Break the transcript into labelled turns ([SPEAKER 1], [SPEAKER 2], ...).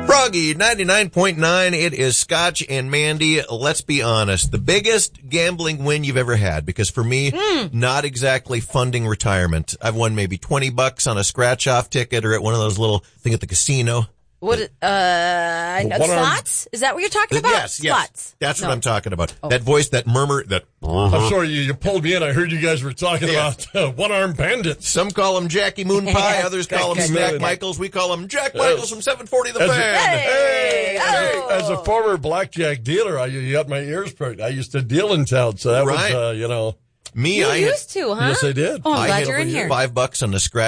[SPEAKER 1] Froggy 99.9. It is Scotch and Mandy. Let's be honest. The biggest gambling win you've ever had, because for me, not exactly funding retirement. I've won maybe $20 on a scratch-off ticket or at one of those little thing at the casino.
[SPEAKER 2] What, slots? Is that what you're talking about?
[SPEAKER 1] Yes.
[SPEAKER 2] Slots.
[SPEAKER 1] That's what I'm talking about. Oh. That voice, that murmur, that...
[SPEAKER 3] I'm sorry, you pulled me in. I heard you guys were talking about one-armed bandits.
[SPEAKER 1] Some call him Jackie Moon Pie. Others call him Jack Michaels. We call him Jack Michaels from 740 The Fan.
[SPEAKER 3] As a former blackjack dealer, you got my ears perked. I used to deal in town, so that was,
[SPEAKER 1] Me,
[SPEAKER 2] you used to, huh?
[SPEAKER 3] Yes, I did.
[SPEAKER 2] Oh, I'm glad you're in here.
[SPEAKER 1] $5 on the scratch